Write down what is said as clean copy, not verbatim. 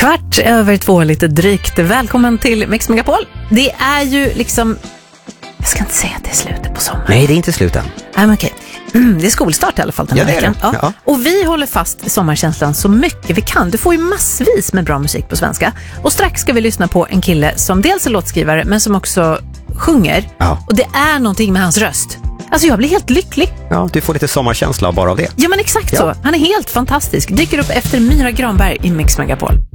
2:15 lite drygt. Välkommen till Mix Megapol. Det är ju liksom... Jag ska inte säga att det är slutet på sommaren. Nej, det är inte slutet. Nej, men okej. Det är skolstart i alla fall den här veckan. Ja. Och vi håller fast sommarkänslan så mycket vi kan. Du får ju massvis med bra musik på svenska. Och strax ska vi lyssna på en kille som dels är låtskrivare men som också sjunger. Ja. Och det är någonting med hans röst. Alltså jag blir helt lycklig. Ja, du får lite sommarkänsla bara av det. Ja, men exakt så. Han är helt fantastisk. Dyker upp efter Myra Granberg i Mix Megapol.